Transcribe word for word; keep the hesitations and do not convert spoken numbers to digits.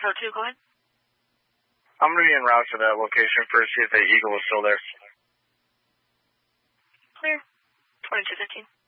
oh two, go ahead. I'm going to be en route to that location first, see if the Eagle is still there. Clear. twenty-two fifteen.